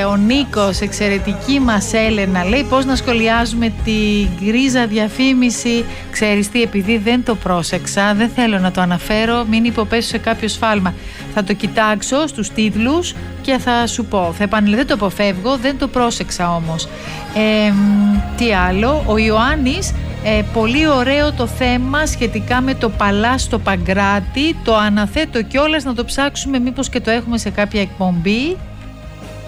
Ο Νίκος, εξαιρετική μας Έλενα, λέει πώς να σχολιάζουμε την γκρίζα διαφήμιση. Ξέρεις τι, επειδή δεν το πρόσεξα, δεν θέλω να το αναφέρω, μην υποπέσω σε κάποιο σφάλμα. Θα το κοιτάξω στους τίτλους και θα σου πω. Θα επανέλθω, δεν το αποφεύγω, δεν το πρόσεξα όμως. Τι άλλο, ο Ιωάννης, πολύ ωραίο το θέμα σχετικά με το Παλάς στο Παγκράτη. Το αναθέτω κιόλας να το ψάξουμε, μήπως και το έχουμε σε κάποια εκπομπή.